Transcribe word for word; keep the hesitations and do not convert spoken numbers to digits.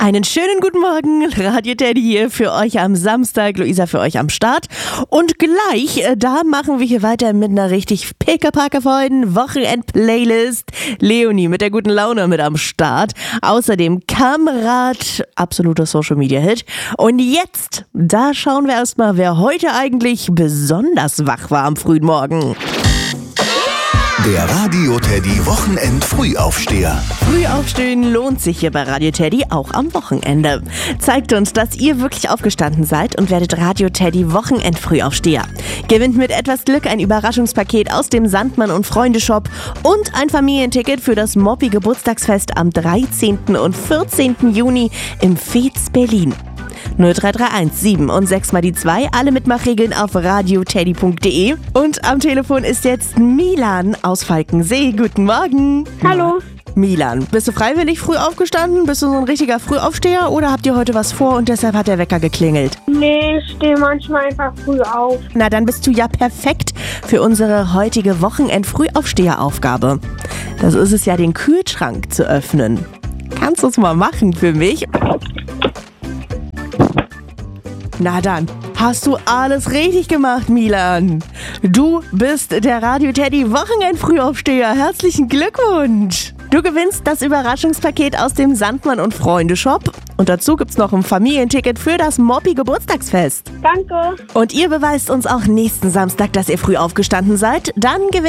Einen schönen guten Morgen, Radio Teddy hier für euch am Samstag, Luisa für euch am Start. Und gleich, äh, da machen wir hier weiter mit einer richtig pickepackevollen Wochenend-Playlist. Leonie mit der guten Laune mit am Start. Außerdem Kamerad, absoluter Social-Media-Hit. Und jetzt, da schauen wir erstmal, wer heute eigentlich besonders wach war am frühen Morgen. Der Radio Teddy Wochenend Frühaufsteher. Früh aufstehen lohnt sich hier bei Radio Teddy auch am Wochenende. Zeigt uns, dass ihr wirklich aufgestanden seid und werdet Radio Teddy Wochenend Frühaufsteher. Gewinnt mit etwas Glück ein Überraschungspaket aus dem Sandmann und Freunde Shop und ein Familienticket für das Moppi Geburtstagsfest am dreizehnten und vierzehnten Juni im Fez Berlin. null drei drei eins sieben und sechs mal die zwei, alle Mitmachregeln auf radioteddy punkt de. Und am Telefon ist jetzt Milan aus Falkensee. Guten Morgen. Hallo. Milan, bist du freiwillig früh aufgestanden? Bist du so ein richtiger Frühaufsteher oder habt ihr heute was vor und deshalb hat der Wecker geklingelt? Nee, ich stehe manchmal einfach früh auf. Na, dann bist du ja perfekt für unsere heutige Wochenend-Frühaufsteheraufgabe. Das ist es ja, den Kühlschrank zu öffnen. Kannst du es mal machen für mich? Na dann, hast du alles richtig gemacht, Milan. Du bist der Radio Teddy Wochenend-Frühaufsteher. Herzlichen Glückwunsch. Du gewinnst das Überraschungspaket aus dem Sandmann und Freunde Shop. Und dazu gibt's noch ein Familienticket für das Moppi Geburtstagsfest. Danke. Und ihr beweist uns auch nächsten Samstag, dass ihr früh aufgestanden seid. Dann gewinnt